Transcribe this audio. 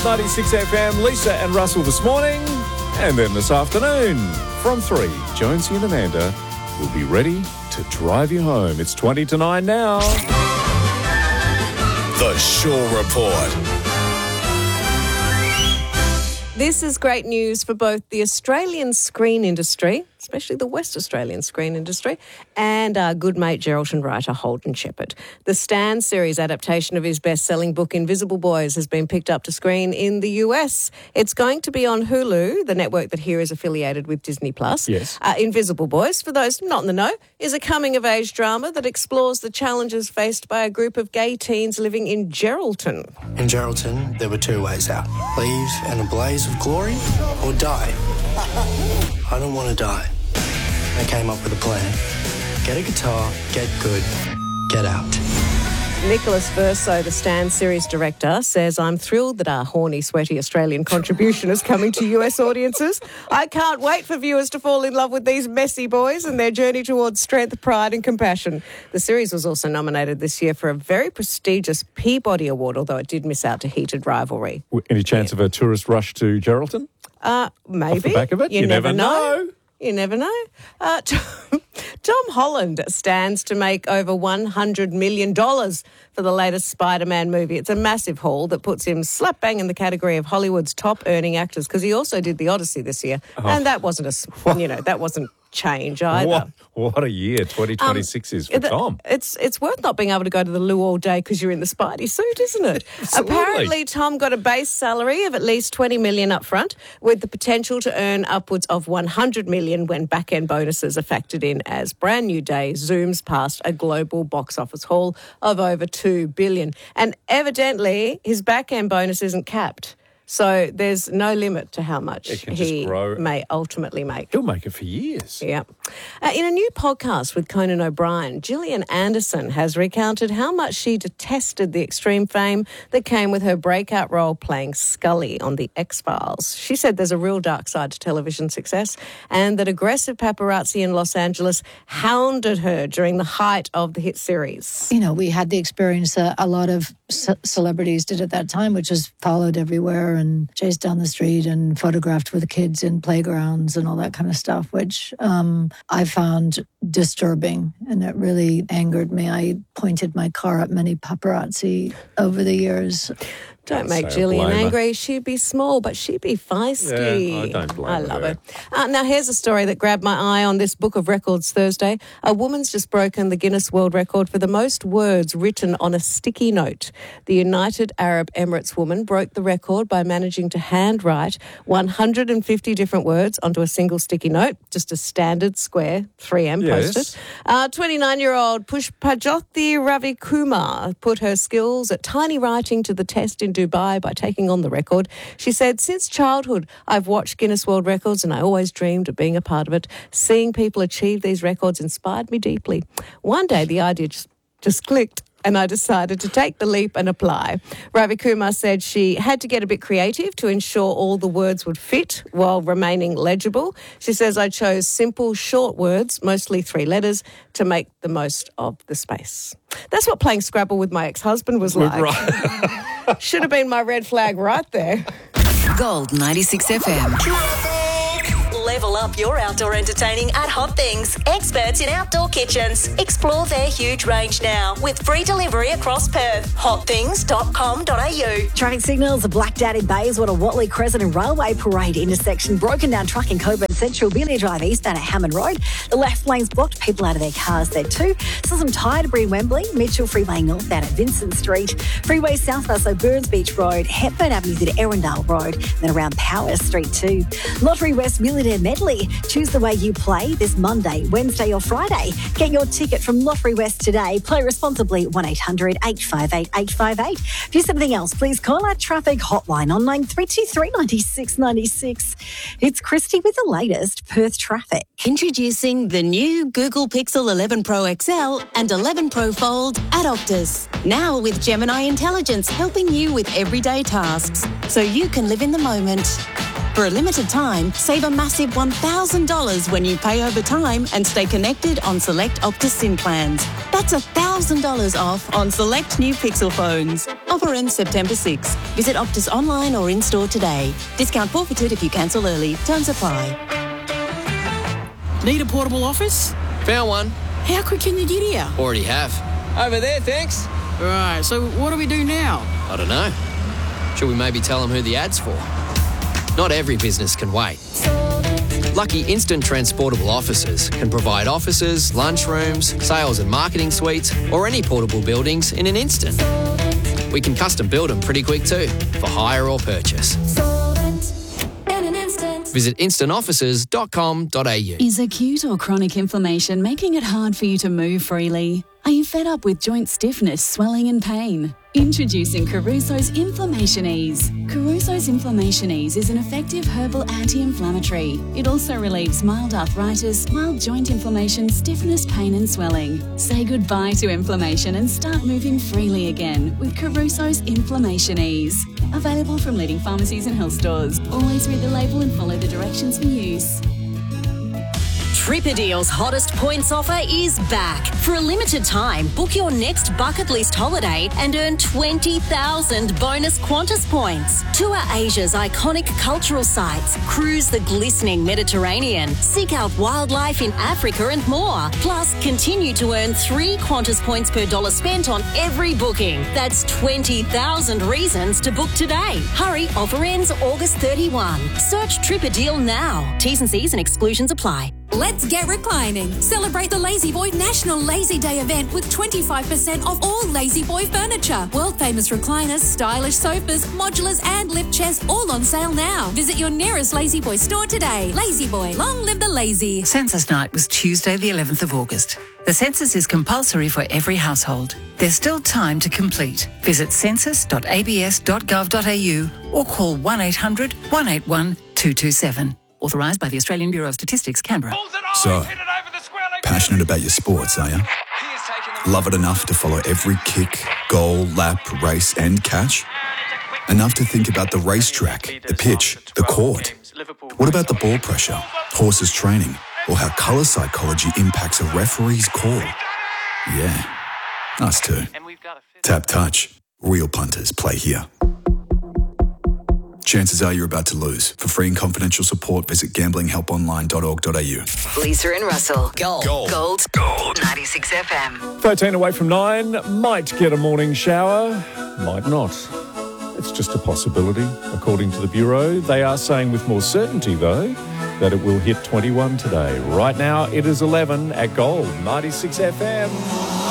Gold 96 FM, Lisa and Russell this morning. And then this afternoon, from 3, Jonesy and Amanda will be ready to drive you home. It's 20 to 9 now. The Shaw Report. This is great news for both the Australian screen industry, especially the West Australian screen industry, and our good mate Geraldton writer Holden Shepherd. The Stan series adaptation of his best-selling book Invisible Boys has been picked up to screen in the US. It's going to be on Hulu, the network that here is affiliated with Disney+. Yes. Invisible Boys, for those not in the know, is a coming-of-age drama that explores the challenges faced by a group of gay teens living in Geraldton. In Geraldton, there were two ways out. Leave in a blaze of glory or die. I don't want to die. I came up with a plan. Get a guitar, get good, get out. Nicholas Verso, the Stan series director, says, "I'm thrilled that our horny, sweaty Australian contribution is coming to US audiences. I can't wait for viewers to fall in love with these messy boys and their journey towards strength, pride and compassion." The series was also nominated this year for a very prestigious Peabody Award, although it did miss out to heated rivalry. Any chance of a tourist rush to Geraldton? Maybe. Off the back of it? You never know. You never know. Tom Holland stands to make over $100 million for the latest Spider-Man movie. It's a massive haul that puts him slap bang in the category of Hollywood's top earning actors, because he also did The Odyssey this year, and that wasn't that wasn't change either. What a year 2026 is for Tom. It's worth not being able to go to the loo all day because you're in the Spidey suit, isn't it? Apparently, Tom got a base salary of at least $20 million up front, with the potential to earn upwards of $100 million when back-end bonuses are factored in, as Brand New Day zooms past a global box office haul of over $2 billion. And evidently, his back-end bonus isn't capped. So there's no limit to how much he may ultimately make. He'll make it for years. Yeah. In a new podcast with Conan O'Brien, Gillian Anderson has recounted how much she detested the extreme fame that came with her breakout role playing Scully on The X-Files. She said there's a real dark side to television success, and that aggressive paparazzi in Los Angeles hounded her during the height of the hit series. You know, we had the experience that a lot of celebrities did at that time, which was followed everywhere and chased down the street and photographed with the kids in playgrounds and all that kind of stuff, which I found disturbing, and it really angered me. I pointed my car at many paparazzi over the years. Don't make Gillian angry. She'd be small, but she'd be feisty. Yeah, I don't blame her. I love her. Now, here's a story that grabbed my eye on this Book of Records Thursday. A woman's just broken the Guinness World Record for the most words written on a sticky note. The United Arab Emirates woman broke the record by managing to handwrite 150 different words onto a single sticky note, just a standard square 3M post-it. 29-year-old Pushpajyothi Ravikumar put her skills at tiny writing to the test in Dubai by taking on the record. She said, "Since childhood, I've watched Guinness World Records and I always dreamed of being a part of it. Seeing people achieve these records inspired me deeply. One day the idea just clicked, and I decided to take the leap and apply." Ravi Kumar said she had to get a bit creative to ensure all the words would fit while remaining legible. She says, "I chose simple, short words, mostly 3 letters, to make the most of the space." That's what playing Scrabble with my ex-husband was like. Right. Should have been my red flag right there. Gold 96 FM. Level up your outdoor entertaining at Hot Things. Experts in outdoor kitchens. Explore their huge range now with free delivery across Perth. Hotthings.com.au. Traffic signals. The Black Daddy Bay is what a Watley Crescent and Railway Parade intersection. Broken down truck in Coburn Central. Billy Drive eastbound at Hammond Road. The left lane's blocked. People out of their cars there too. Saw some tyre debris in Wembley. Mitchell Freeway northbound at Vincent Street. Freeway southbound, so Burns Beach Road. Hepburn Avenue to Erindale Road. Then around Powers Street too. Lottery West Millionaire Medley. Choose the way you play this Monday, Wednesday or Friday. Get your ticket from Lottery West today. Play responsibly. 1800 858 858. If you something else, please call our traffic hotline on 9323 96 96. It's Christy with the latest Perth traffic. Introducing the new Google Pixel 11 Pro XL and 11 Pro Fold at Optus. Now with Gemini Intelligence helping you with everyday tasks so you can live in the moment. For a limited time, save a massive $1,000 when you pay over time and stay connected on select Optus SIM plans. That's $1,000 off on select new Pixel phones. Offer ends September 6. Visit Optus online or in-store today. Discount forfeited if you cancel early. Terms apply. Need a portable office? Found one. How quick can you get here? Already have. Over there, thanks. Right, so what do we do now? I don't know. Should we maybe tell them who the ad's for? Not every business can wait. Lucky Instant Transportable Offices can provide offices, lunchrooms, sales and marketing suites, or any portable buildings in an instant. We can custom build them pretty quick too, for hire or purchase. Visit instantoffices.com.au. Is acute or chronic inflammation making it hard for you to move freely? Are you fed up with joint stiffness, swelling and pain? Introducing Caruso's Inflammation Ease. Caruso's Inflammation Ease is an effective herbal anti-inflammatory. It also relieves mild arthritis, mild joint inflammation, stiffness, pain and swelling. Say goodbye to inflammation and start moving freely again with Caruso's Inflammation Ease. Available from leading pharmacies and health stores. Always read the label and follow the directions for use. Tripadeal's hottest points offer is back. For a limited time, book your next bucket list holiday and earn 20,000 bonus Qantas points. Tour Asia's iconic cultural sites, cruise the glistening Mediterranean, seek out wildlife in Africa and more. Plus, continue to earn 3 Qantas points per dollar spent on every booking. That's 20,000 reasons to book today. Hurry, offer ends August 31. Search Tripadeal now. T's and C's and exclusions apply. Let's get reclining. Celebrate the Lazy Boy National Lazy Day event with 25% off all Lazy Boy furniture. World famous recliners, stylish sofas, modulars and lift chairs all on sale now. Visit your nearest Lazy Boy store today. Lazy Boy, long live the lazy. Census night was Tuesday the 11th of August. The census is compulsory for every household. There's still time to complete. Visit census.abs.gov.au or call 1800 181 227. Authorised by the Australian Bureau of Statistics, Canberra. So, passionate about your sports, are you? Love it enough to follow every kick, goal, lap, race and catch? Enough to think about the racetrack, the pitch, the court? What about the ball pressure, horses training, or how colour psychology impacts a referee's call? Yeah, us too. Tap Touch. Real punters play here. Chances are you're about to lose. For free and confidential support, visit gamblinghelponline.org.au. Lisa and Russell. Gold. 96 FM. 13 away from 9. Might get a morning shower. Might not. It's just a possibility, according to the Bureau. They are saying with more certainty, though, that it will hit 21 today. Right now, it is 11 at Gold 96 FM.